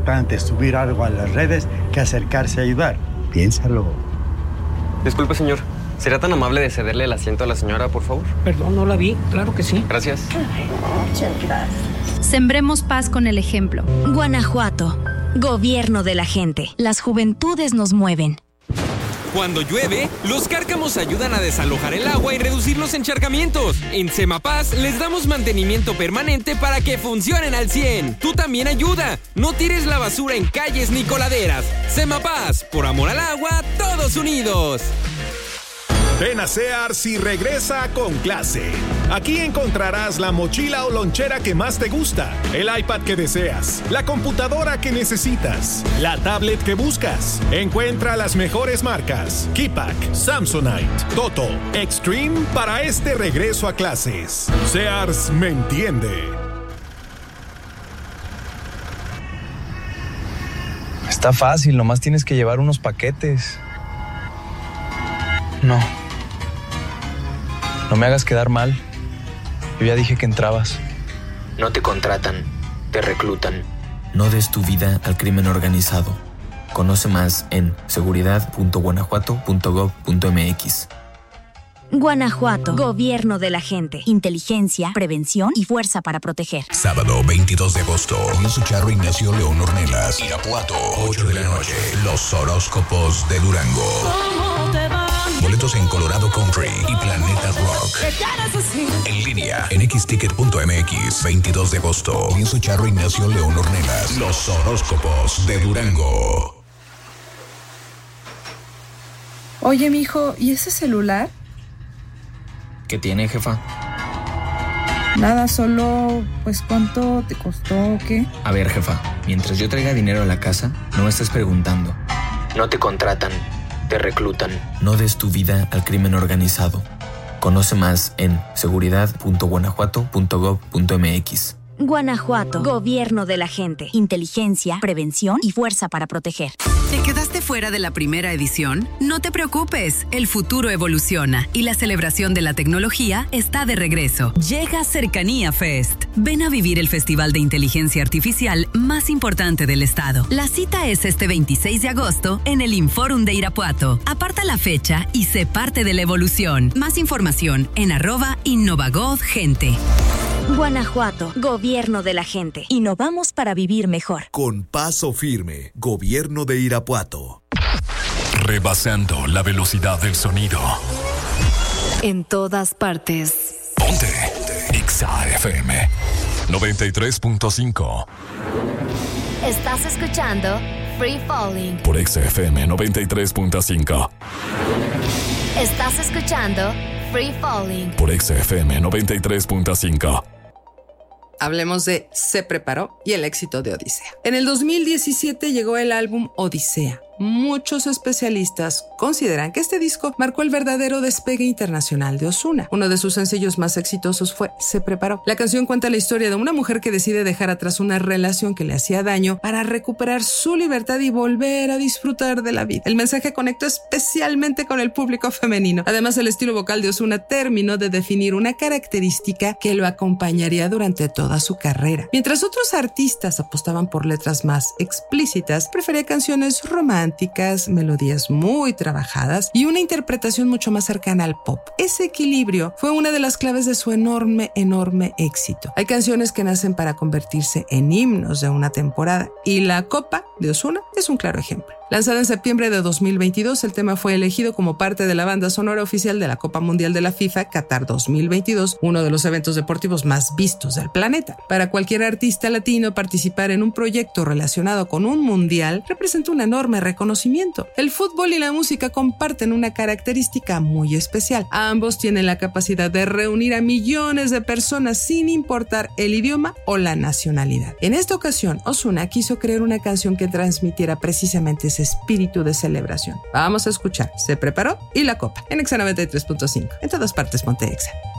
importante subir algo a las redes que acercarse a ayudar. Piénsalo. Disculpe, señor. ¿Sería tan amable de cederle el asiento a la señora, por favor? Perdón, no la vi. Claro que sí. Gracias. Muchas gracias. Sembremos paz con el ejemplo. Guanajuato, gobierno de la gente. Las juventudes nos mueven. Cuando llueve, los cárcamos ayudan a desalojar el agua y reducir los encharcamientos. En Semapaz les damos mantenimiento permanente para que funcionen al 100. Tú también ayuda. No tires la basura en calles ni coladeras. Semapaz, por amor al agua, todos unidos. Ven a Sears y regresa con clase. Aquí encontrarás la mochila o lonchera que más te gusta, el iPad que deseas, la computadora que necesitas, la tablet que buscas. Encuentra las mejores marcas: Keypack, Samsonite, Toto, Extreme para este regreso a clases. Sears me entiende. Está fácil, nomás tienes que llevar unos paquetes. No me hagas quedar mal. Yo ya dije que entrabas. No te contratan, te reclutan. No des tu vida al crimen organizado. Conoce más en seguridad.guanajuato.gov.mx. Guanajuato, gobierno de la gente. Inteligencia, prevención y fuerza para proteger. Sábado 22 de agosto, Lorenzo Charro, Ignacio León Ornelas, Irapuato, 8 de la noche. Los horóscopos de Durango. Boletos en Colorado Country y Planeta Rock. En línea en xticket.mx. 22 de agosto, Lorenzo Charro, Ignacio León Ornelas. Los horóscopos de Durango. Oye, mijo, ¿y ese celular? ¿Qué tiene, jefa? Nada, solo, pues, ¿cuánto te costó o qué? A ver, jefa, mientras yo traiga dinero a la casa, no me estés preguntando. No te contratan, te reclutan. No des tu vida al crimen organizado. Conoce más en seguridad.guanajuato.gov.mx. Guanajuato, gobierno de la gente. Inteligencia, prevención y fuerza para proteger. ¿Te quedaste fuera de la primera edición? No te preocupes, el futuro evoluciona y la celebración de la tecnología está de regreso. Llega Cercanía Fest. Ven a vivir el festival de inteligencia artificial más importante del estado. La cita es este 26 de agosto en el Inforum de Irapuato. Aparta la fecha y sé parte de la evolución. Más información en @InnovaGovGente. Guanajuato, gobierno de la gente. Innovamos para vivir mejor. Con paso firme, gobierno de Irapuato. Rebasando la velocidad del sonido. En todas partes. Ponte Exa FM 93.5. Estás escuchando Free Falling por Exa FM 93.5. Estás escuchando Free Falling por Exa FM 93.5. Hablemos de Se Preparó y el éxito de Odisea. En el 2017 llegó el álbum Odisea. Muchos especialistas consideran que este disco marcó el verdadero despegue internacional de Ozuna. Uno de sus sencillos más exitosos fue Se Preparó. La canción cuenta la historia de una mujer que decide dejar atrás una relación que le hacía daño para recuperar su libertad y volver a disfrutar de la vida. El mensaje conectó especialmente con el público femenino. Además, el estilo vocal de Ozuna terminó de definir una característica que lo acompañaría durante toda su carrera. Mientras otros artistas apostaban por letras más explícitas, prefería canciones románticas, melodías muy trabajadas y una interpretación mucho más cercana al pop. Ese equilibrio fue una de las claves de su enorme éxito. Hay canciones que nacen para convertirse en himnos de una temporada y La Copa de Ozuna es un claro ejemplo. Lanzado en septiembre de 2022, el tema fue elegido como parte de la banda sonora oficial de la Copa Mundial de la FIFA Qatar 2022, uno de los eventos deportivos más vistos del planeta. Para cualquier artista latino, participar en un proyecto relacionado con un mundial representa un enorme reconocimiento. El fútbol y la música comparten una característica muy especial. Ambos tienen la capacidad de reunir a millones de personas sin importar el idioma o la nacionalidad. En esta ocasión, Ozuna quiso crear una canción que transmitiera precisamente ese espíritu de celebración. Vamos a escuchar Se Preparó y La Copa en Exa 93.5. En todas partes, ponte Exa.